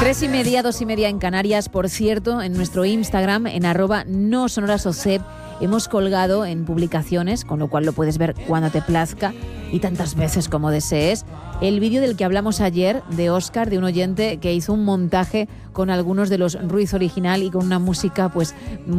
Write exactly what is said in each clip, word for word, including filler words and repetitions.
Tres y media, dos y media en Canarias. Por cierto, en nuestro Instagram, en arroba no sonorasocep, hemos colgado en publicaciones, con lo cual lo puedes ver cuando te plazca y tantas veces como desees, el vídeo del que hablamos ayer de Óscar, de un oyente que hizo un montaje con algunos de los Ruiz original y con una música pues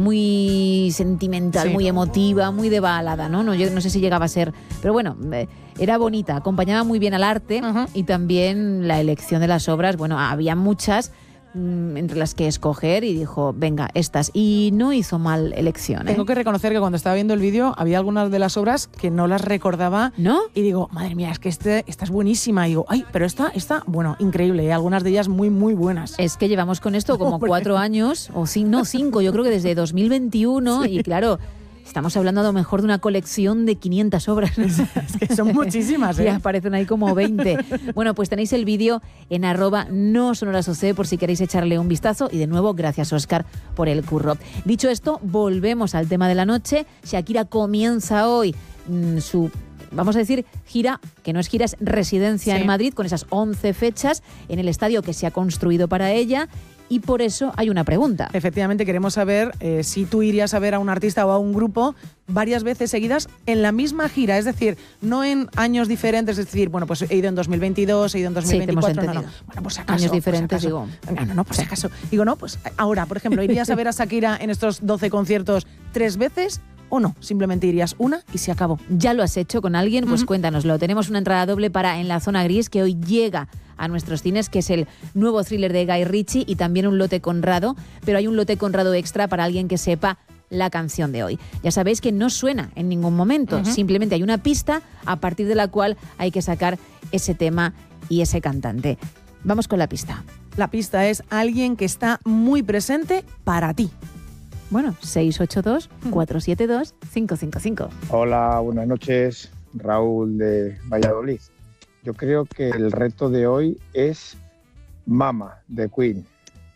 muy sentimental, sí, muy emotiva, muy de balada, ¿no? No, yo no sé si llegaba a ser, pero bueno, eh, era bonita, acompañaba muy bien al arte, uh-huh, y también la elección de las obras. Bueno, había muchas entre las que escoger y dijo, venga, estas. Y no hizo mal elección, ¿eh? Tengo que reconocer que cuando estaba viendo el vídeo había algunas de las obras que no las recordaba. ¿No? Y digo, madre mía, es que este, esta es buenísima. Y digo, ay, pero esta, esta, bueno, increíble, ¿eh? Algunas de ellas muy, muy buenas. Es que llevamos con esto como cuatro años, o cinco, no, cinco, yo creo que desde dos mil veintiuno, sí. Y claro, estamos hablando a lo mejor de una colección de quinientas obras. Es que son muchísimas, ¿eh? Ya aparecen ahí como veinte. Bueno, pues tenéis el vídeo en arroba no sonorasocep por si queréis echarle un vistazo. Y de nuevo, gracias, Óscar, por el curro. Dicho esto, volvemos al tema de la noche. Shakira comienza hoy mmm, su, vamos a decir, gira, que no es gira, es residencia, sí, en Madrid, con esas once fechas en el estadio que se ha construido para ella. Y por eso hay una pregunta. Efectivamente, queremos saber eh, si tú irías a ver a un artista o a un grupo varias veces seguidas en la misma gira, es decir, no en años diferentes, es decir, bueno, pues he ido en dos mil veintidós, he ido en dos mil veinticuatro, sí, no, no. Bueno, pues acaso, años diferentes, pues digo. No, no, no, pues acaso. Digo, no, pues ahora, por ejemplo, ¿irías a ver a Shakira en estos doce conciertos tres veces? ¿O no? Simplemente irías una y se acabó. ¿Ya lo has hecho con alguien? Pues uh-huh, cuéntanoslo. Tenemos una entrada doble para En la Zona Gris, que hoy llega a nuestros cines, que es el nuevo thriller de Guy Ritchie, y también un lote Conrado, pero hay un lote Conrado extra para alguien que sepa la canción de hoy. Ya sabéis que no suena en ningún momento, uh-huh, simplemente hay una pista a partir de la cual hay que sacar ese tema y ese cantante. Vamos con la pista. La pista es alguien que está muy presente para ti. Bueno, seis ocho dos, cuatro siete dos, cinco cinco cinco. Hola, buenas noches, Raúl de Valladolid. Yo creo que el reto de hoy es Mama, de Queen,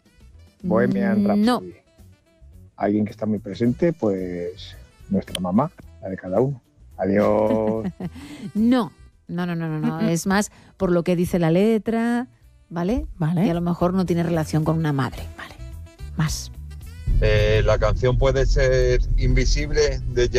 Bohemian Rhapsody. No. Alguien que está muy presente, pues nuestra mamá, la de cada uno. Adiós. No, no, no, no, no, no. Es más por lo que dice la letra, ¿vale? Vale. Y a lo mejor no tiene relación con una madre, ¿vale? Más. Eh, la canción puede ser Invisible de